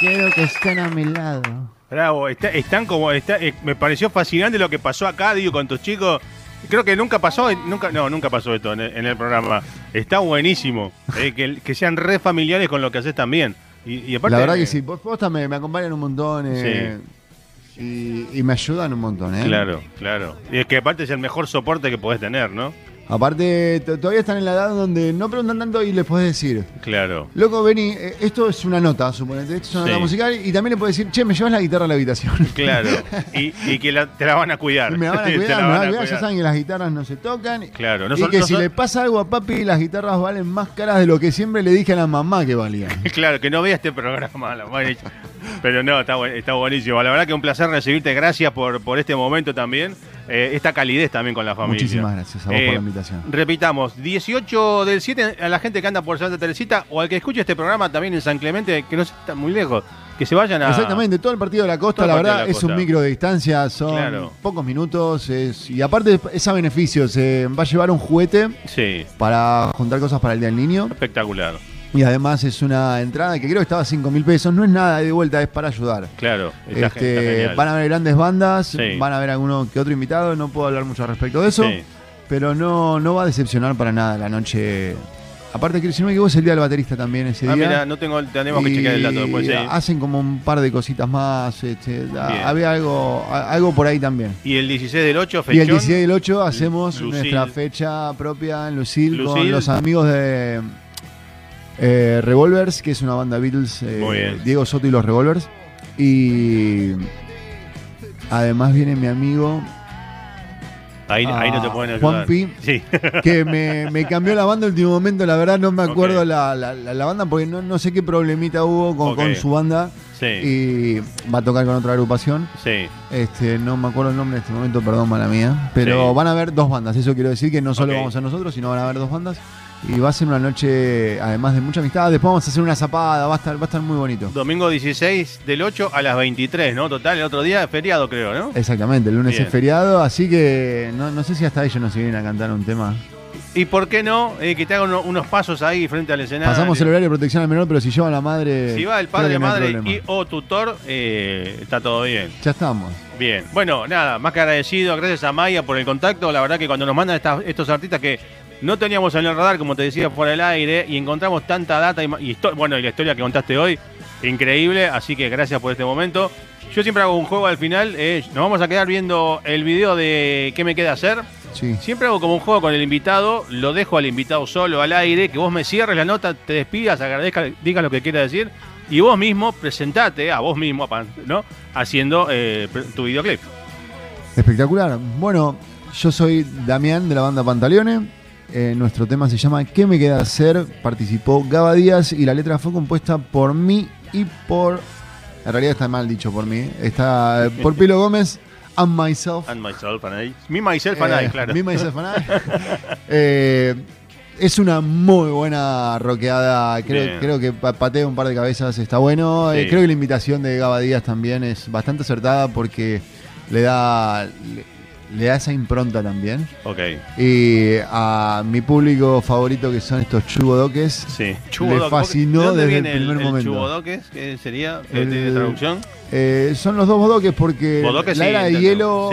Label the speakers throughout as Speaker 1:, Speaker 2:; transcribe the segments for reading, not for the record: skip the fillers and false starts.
Speaker 1: quiero que estén a mi lado.
Speaker 2: Bravo, me pareció fascinante lo que pasó acá, digo, con tus chicos. Creo que nunca pasó esto en el programa. Está buenísimo. Que sean re familiares con lo que haces también. Y aparte,
Speaker 1: la verdad que sí, vos me acompañan un montón y me ayudan un montón.
Speaker 2: Claro. Y es que aparte es el mejor soporte que podés tener, ¿no?
Speaker 1: Aparte, todavía están en la edad donde no preguntan tanto y les podés decir.
Speaker 2: Claro.
Speaker 1: Loco, vení, esto es una nota, suponete. Esto es una nota musical y también le podés decir, che, me llevas la guitarra a la habitación.
Speaker 2: Claro. Y que te la van a cuidar.
Speaker 1: Me la van a cuidar, ya saben que las guitarras no se tocan.
Speaker 2: Claro.
Speaker 1: Si le pasa algo a papi, las guitarras valen más caras de lo que siempre le dije a la mamá que valían.
Speaker 2: Claro, que no vea este programa. Pero no, está buenísimo. La verdad que un placer recibirte. Gracias por este momento también. Esta calidez también con la familia.
Speaker 1: Muchísimas gracias a vos por la invitación.
Speaker 2: Repitamos, 18 del 7 a la gente que anda por Santa Teresita o al que escuche este programa también en San Clemente, que no está muy lejos, que se vayan a...
Speaker 1: Exactamente, todo el partido de la costa, la verdad, es un micro de distancia, son pocos minutos, y aparte es a beneficio, se va a llevar un juguete para juntar cosas para el Día del Niño.
Speaker 2: Espectacular.
Speaker 1: Y además es una entrada que creo que estaba a 5.000 pesos. No es nada de vuelta, es para ayudar.
Speaker 2: Claro,
Speaker 1: está genial. Van a haber grandes bandas, van a haber alguno que otro invitado. No puedo hablar mucho al respecto de eso. Pero no va a decepcionar para nada la noche. Aparte que si no me equivoco es el día del baterista también ese día.
Speaker 2: Mira, tenemos que chequear el dato después.
Speaker 1: Hacen como un par de cositas más. Había algo por ahí también.
Speaker 2: Y el 16 del 8,
Speaker 1: fechón. Y el 16 del 8 hacemos nuestra fecha propia en Lucil con los amigos de... Revolvers, que es una banda Beatles, Diego Soto y los Revolvers. Y además viene mi amigo
Speaker 2: ahí no te pueden ayudar.
Speaker 1: Juanpi, que me cambió la banda en el último momento. La verdad no me acuerdo la banda porque no sé qué problemita hubo con su banda. Y va a tocar con otra agrupación. No me acuerdo el nombre en este momento, perdón, mala mía. Pero van a haber dos bandas, eso quiero decir, que no solo vamos a nosotros, sino van a haber dos bandas. Y va a ser una noche, además de mucha amistad. Después vamos a hacer una zapada, va a estar muy bonito.
Speaker 2: Domingo 16 del 8 a las 23, ¿no? Total, el otro día es feriado, creo, ¿no?
Speaker 1: Exactamente, el lunes es feriado, así que no sé si hasta ellos nos vienen a cantar un tema.
Speaker 2: ¿Y por qué no? Que te hagan unos pasos ahí frente al escenario.
Speaker 1: Pasamos el horario de protección al menor, pero si lleva a la madre...
Speaker 2: Si va el padre, madre y o tutor, está todo bien.
Speaker 1: Ya estamos.
Speaker 2: Bien. Bueno, nada, más que agradecido. Gracias a Maya por el contacto. La verdad que cuando nos mandan estos artistas que no teníamos en el radar, como te decía, fuera del aire, y encontramos tanta data y la historia que contaste hoy, increíble. Así que gracias por este momento. Yo siempre hago un juego al final. Nos vamos a quedar viendo el video de ¿Qué me queda hacer? Siempre hago como un juego con el invitado, lo dejo al invitado solo al aire, que vos me cierres la nota, te despidas, agradezca, digas lo que quieras decir y vos mismo presentate a vos mismo, ¿no? Haciendo tu videoclip.
Speaker 1: Espectacular. Bueno, yo soy Damián de la banda Pantaleone. Nuestro tema se llama ¿Qué me queda hacer? Participó Gaba Díaz y la letra fue compuesta por mí y por... En realidad está mal dicho por mí. Está por Pilo Gómez. And myself.
Speaker 2: And myself and I. Me, myself and I, claro.
Speaker 1: Me, myself and I. Es una muy buena rockeada. Creo que patea un par de cabezas, está bueno. Creo que la invitación de Gaba Díaz también es bastante acertada porque le da esa impronta también. Y a mi público favorito, que son estos chubodoques, le fascinó desde el primer momento. ¿El
Speaker 2: chubodoques? ¿Qué sería de traducción?
Speaker 1: Son los dos bodoques porque
Speaker 2: bodoques,
Speaker 1: la era de hielo,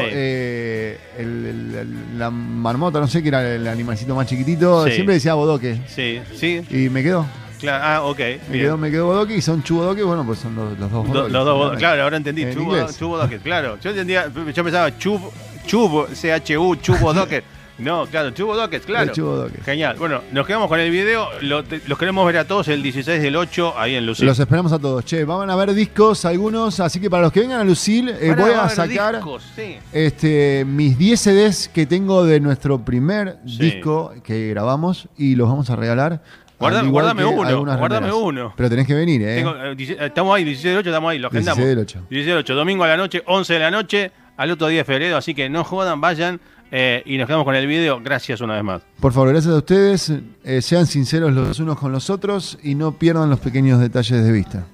Speaker 1: la marmota, no sé, que era el animalcito más chiquitito, siempre decía bodoque. Y me quedó.
Speaker 2: Claro,
Speaker 1: me quedó bodoque y son chubodoques, bueno, pues son los dos bodoques.
Speaker 2: Los dos bodoques, claro, ahora entendí. Chubodoques, claro. Yo pensaba chubo, CHU, chubodoques. No, claro, chubodoques, claro. Genial. Bueno, nos quedamos con el video. Los queremos ver a todos el 16 del 8 ahí en Lucil.
Speaker 1: Los esperamos a todos. Van a ver discos algunos, así que para los que vengan a Lucil voy a sacar discos, mis 10 CDs que tengo de nuestro primer disco que grabamos y los vamos a regalar.
Speaker 2: Guárdame uno.
Speaker 1: Pero tenés que venir,
Speaker 2: estamos ahí, 16 del 8, estamos ahí, lo agendamos. 16 del 8, domingo a la noche, 11 de la noche, al otro día de febrero, así que no jodan, vayan. Y nos quedamos con el video. Gracias una vez más.
Speaker 1: Por favor, gracias a ustedes. Sean sinceros los unos con los otros y no pierdan los pequeños detalles de vista.